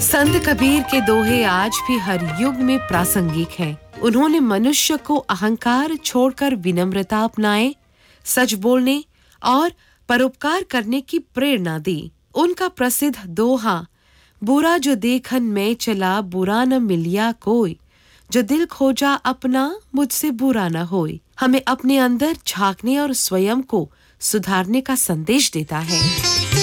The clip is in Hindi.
संत कबीर के दोहे आज भी हर युग में प्रासंगिक हैं। उन्होंने मनुष्य को अहंकार छोड़कर विनम्रता अपनाए, सच बोलने और परोपकार करने की प्रेरणा दी। उनका प्रसिद्ध दोहा, बुरा जो देखन मैं चला बुरा न मिलिया कोई, जो दिल खोजा अपना मुझसे बुरा न होए, हमें अपने अंदर झांकने और स्वयं को सुधारने का संदेश देता है।